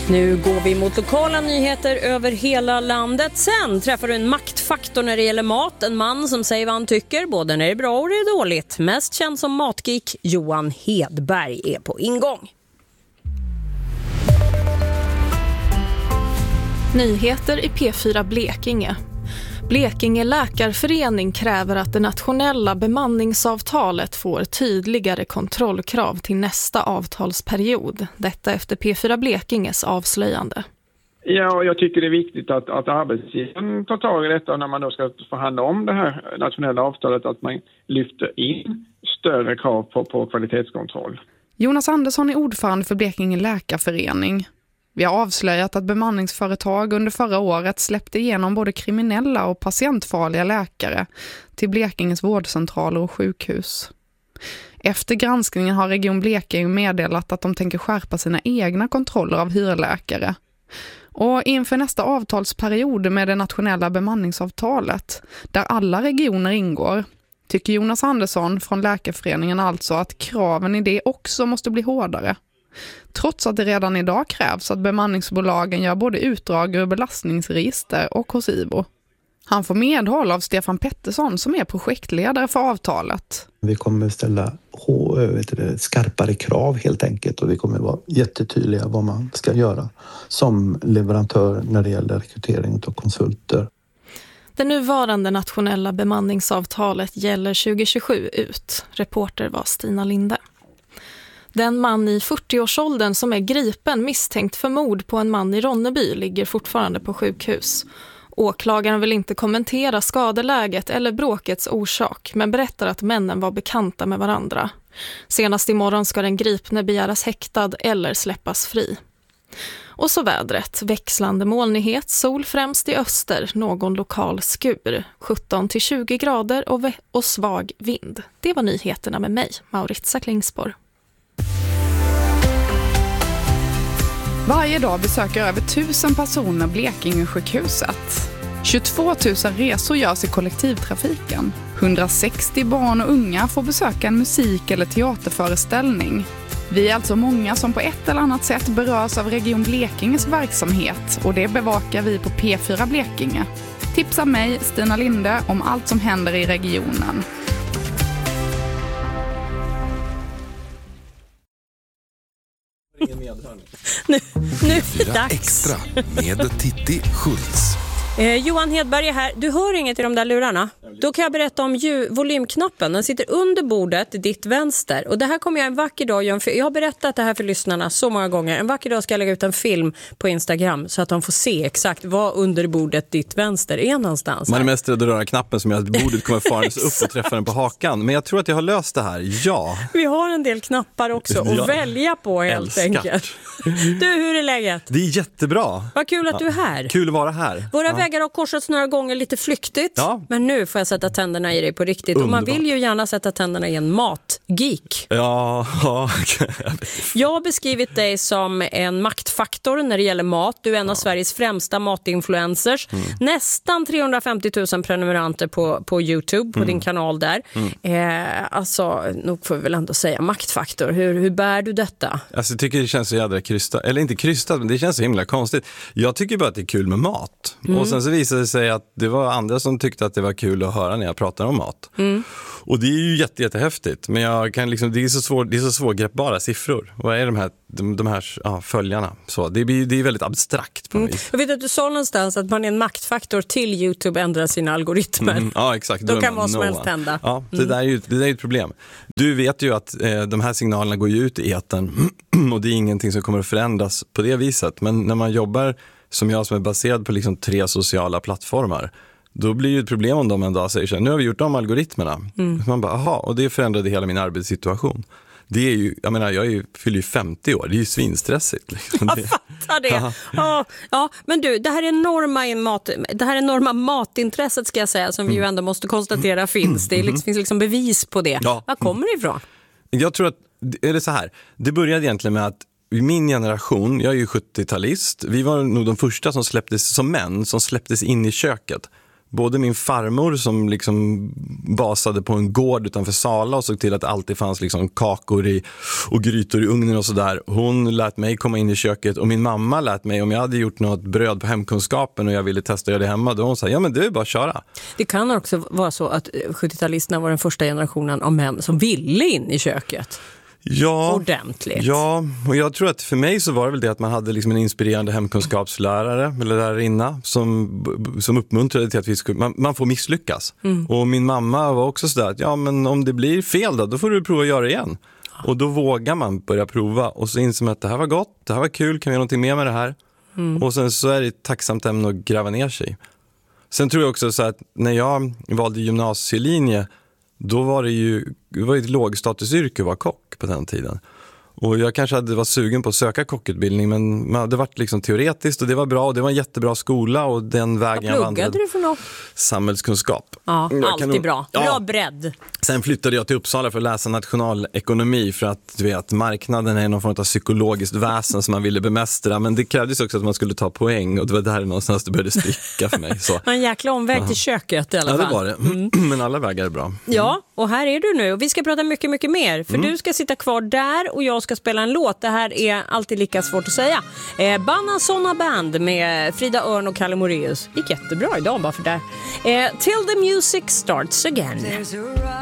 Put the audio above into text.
Nu går vi mot lokala nyheter över hela landet. Sen träffar du en maktfaktor när det gäller mat. En man som säger vad han tycker, både när det är bra och det är dåligt. Mest känd som matgeek, Johan Hedberg, är på ingång. Nyheter i P4 Blekinge. Blekinge läkarförening kräver att det nationella bemanningsavtalet får tydligare kontrollkrav till nästa avtalsperiod. Detta efter P4 Blekinges avslöjande. Ja, jag tycker det är viktigt att arbetsgivaren tar tag i detta när man då ska förhandla om det här nationella avtalet, att man lyfter in större krav på kvalitetskontroll. Jonas Andersson är ordförande för Blekinge läkarförening. Vi har avslöjat att bemanningsföretag under förra året släppte igenom både kriminella och patientfarliga läkare till Blekinges vårdcentraler och sjukhus. Efter granskningen har Region Blekinge meddelat att de tänker skärpa sina egna kontroller av hyrläkare. Och inför nästa avtalsperiod med det nationella bemanningsavtalet, där alla regioner ingår, tycker Jonas Andersson från Läkarföreningen alltså att kraven i det också måste bli hårdare. Trots att det redan idag krävs att bemanningsbolagen gör både utdrag ur belastningsregister och hos IVO. Han får medhåll av Stefan Pettersson som är projektledare för avtalet. Vi kommer ställa skarpare krav helt enkelt, och vi kommer vara jättetydliga vad man ska göra som leverantör när det gäller rekrytering av konsulter. Det nuvarande nationella bemanningsavtalet gäller 2027 ut. Reporter var Stina Linde. Den man i 40-årsåldern som är gripen misstänkt för mord på en man i Ronneby ligger fortfarande på sjukhus. Åklagaren vill inte kommentera skadeläget eller bråkets orsak, men berättar att männen var bekanta med varandra. Senast imorgon ska den gripne begäras häktad eller släppas fri. Och så vädret. Växlande molnighet, sol främst i öster, någon lokal skur. 17-20 grader och svag vind. Det var nyheterna med mig, Maritza Klingsborg. Varje dag besöker över 1000 personer Blekinge-sjukhuset. 22 000 resor görs i kollektivtrafiken. 160 barn och unga får besöka en musik- eller teaterföreställning. Vi är alltså många som på ett eller annat sätt berörs av Region Blekinges verksamhet, och det bevakar vi på P4 Blekinge. Tipsa mig, Stina Linde, om allt som händer i regionen. Nu är det dags. Extra med Titti Schultz. Johan Hedberg är här. Du hör inget i de där lurarna. Då kan jag berätta om volymknappen. Den sitter under bordet, ditt vänster. Och det här kommer jag en vacker dag göra. Jag har berättat det här för lyssnarna så många gånger. En vacker dag ska jag lägga ut en film på Instagram så att de får se exakt vad under bordet ditt vänster är någonstans. Man är mest rädd att röra knappen som gör att bordet kommer faras upp och träffa den på hakan. Men jag tror att jag har löst det här, ja. Vi har en del knappar också att välja på helt enkelt. Du, hur är läget? Det är jättebra. Vad kul att du är här. Kul att vara här. Våra vägar har korsats några gånger lite flyktigt. Ja. Men nu får jag sätta tänderna i dig på riktigt. Underbart. Och man vill ju gärna sätta tänderna i en matgeek. Ja. Jag har beskrivit dig som en maktfaktor när det gäller mat. Du är en av Sveriges främsta matinfluencers. Nästan 350 000 prenumeranter på YouTube, på din kanal där. Alltså, nog får vi väl ändå säga maktfaktor. Hur bär du detta? Alltså, jag tycker det känns så jädra krystat. Eller inte krystat, men det känns så himla konstigt. Jag tycker bara att det är kul med mat. Och sen så visade det sig att det var andra som tyckte att det var kul att höra när jag pratar om mat. Och det är ju jättehäftigt. Men jag kan liksom, det är så svårgreppbara siffror. Vad är de här följarna? Så det är väldigt abstrakt på något vis. Jag vet att du sa någonstans att man är en maktfaktor till YouTube ändrar sina algoritmer. Ja, exakt. Då kan vad som helst hända. Ja, det där är ju ett problem. Du vet ju att de här signalerna går ju ut i etern och det är ingenting som kommer att förändras på det viset. Men när man jobbar som jag som är baserad på liksom 3 sociala plattformar, då blir det ett problem om de en dag säger så här, nu har vi gjort om algoritmerna. Man bara, aha, och det förändrade hela min arbetssituation. Det är ju, jag menar, fyller ju 50 år, det är ju svinstressigt. Liksom. Jag fattar det. Ja, men du, det här enorma matintresset ska jag säga, som vi ju ändå måste konstatera finns. Det finns liksom bevis på det. Ja. Var kommer det ifrån? Jag tror att, är det så här, det började egentligen med att i min generation, jag är ju 70-talist, vi var nog de första som släpptes in i köket. både min farmor som liksom basade på en gård utanför Sala och såg till att det alltid fanns liksom kakor och grytor i ugnen och sådär. Hon lät mig komma in i köket och min mamma lät mig, om jag hade gjort något bröd på hemkunskapen och jag ville testa att göra det hemma, då hon sa, ja men det är bara att köra. Det kan också vara så att 70-talisterna var den första generationen av män som ville in i köket. Ja, ordentligt. Ja, och jag tror att för mig så var det väl det att man hade liksom en inspirerande hemkunskapslärare eller lärarinna som uppmuntrade till att vi skulle, man får misslyckas. Och min mamma var också sådär att ja men om det blir fel då får du prova att göra det igen. Och då vågar man börja prova och så inser man att det här var gott, det här var kul, kan vi göra någonting mer med det här? Och sen så är det ett tacksamt ämne att gräva ner sig. Sen tror jag också så att när jag valde gymnasielinje då var det var ett lågstatusyrke att vara kock på den tiden. Och jag kanske hade varit sugen på att söka kockutbildning, men det var liksom teoretiskt och det var bra och det var en jättebra skola och den vägen jag vandrade. Vad pluggade du för något? Samhällskunskap. Ja, alltid bra. Bra bredd. Sen flyttade jag till Uppsala för att läsa nationalekonomi för att du vet, marknaden är någon form av psykologiskt väsen som man ville bemästra, men det krävdes också att man skulle ta poäng och det var där någonstans det började spricka för mig. Så. En jäkla omväg till köket i alla fall. Ja, det var det. Men alla vägar är bra. Ja, och här är du nu och vi ska prata mycket, mycket mer. För du ska sitta kvar där och jag ska spela en låt. Det här är alltid lika svårt att säga. Bananasonna Band med Frida Örn och Kalle Moraeus. Gick jättebra idag bara för där. Till the music starts again.